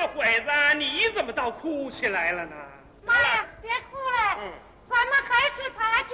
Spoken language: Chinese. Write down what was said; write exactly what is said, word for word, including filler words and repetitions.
个会子，你怎么倒哭起来了呢？ 妈呀，别哭了， 嗯， 咱们还是他